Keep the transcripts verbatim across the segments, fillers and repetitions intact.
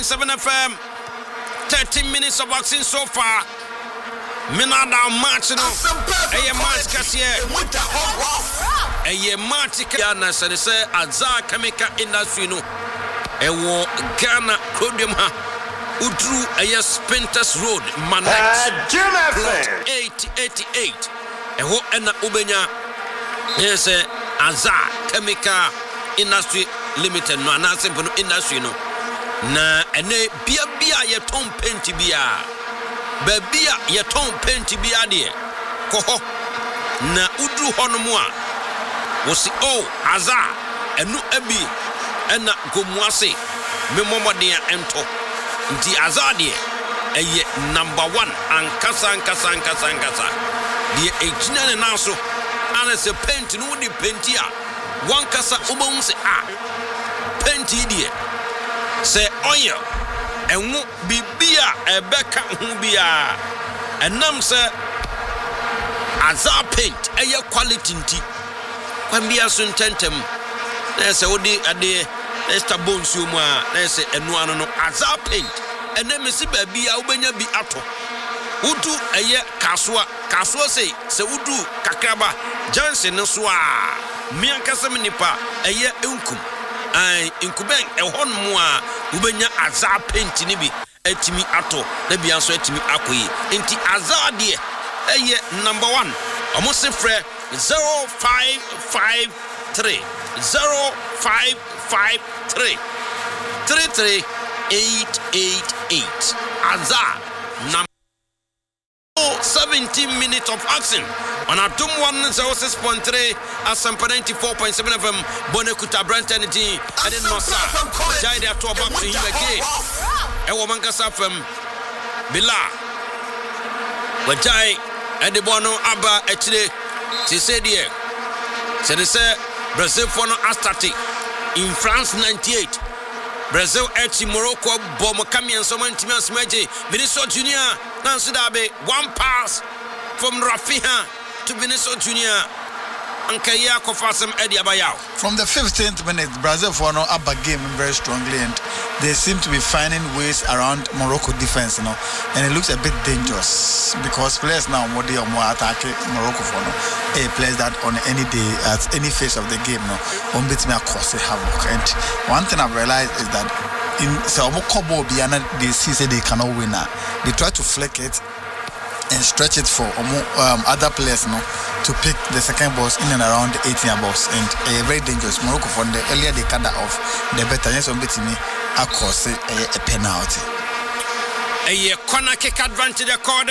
seven F M. thirteen minutes of boxing so far. Minada match no. Eye match kasiye. Eye match Ghana se de say Azar Chemical Industry no. Ewo Ghana Chrodium ha. Udru eye Spintex Road Manex. Plot eight eighty-eight. Eho ena ubenya. Yes, Azar Chemical Industry Limited no anase mpono industry no. Na ene bia bia ye ton penti bia. Babia ye ton penti bia de. Ko ho. Na udru hono mu a. Wo si oh Azar enu abi ena gomuase memomode ento. Nti Azar de eye number one ankasa ankasa ankasa ankasa. De ejina ne naso ana se penti no di penti a wankasa ubon se a penti de se oil enwo bibia ebeka hu bia enam se Azar paint eye quality nti kwambia so ntentem na se wodi ade extra bones yo mu a na se enu ano no Azar paint enam se ba bia ubenya bi ato udu eye kaswa kaswa se se udu kakraba Johnson no so a miankasem nipa eye enkum ai inkuben ehon mu a ubenya Azar paint ni bi atimi ato na bia so atimi akoyi enti Azar de eye number one omo se frɛ zero five five three zero five five three three three eight eight eight Azar number seventeen minutes of action on Atom one oh six point three Asampa ninety-four point seven F M Bonekuta Brand Energy and then Nosa Jai there to back to him again Ewo Mankasa F M Bila Wajai and the Bono Abba Echide she said here said they say Brazil for no astati in France ninety-eight Brazil echi Morocco Bomokami and someone Timas Meji Vinicius Junior Nancy Dabe one pass from Rafinha to Vinicius Junior and Kaya Kofasem Eddie Abayao. From the fifteenth minute, Brazil for no upper game very strongly, and they seem to be finding ways around Morocco defense, you know, and it looks a bit dangerous because players now more they are more attacking Morocco for no a players that on any day at any phase of the game, no, one bit me cause havoc. And one thing I've realized is that in Sao Kobo Biana they see say they cannot win. They try to flick it and stretch it for um, other players, no, to pick the second balls in and around the eighteen balls, and a uh, very dangerous. Morocco from the earlier they cut that off, the better yes on betting me across a, a penalty. A corner kick advantage according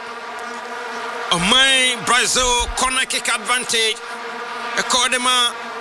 to my Brazil corner kick advantage according to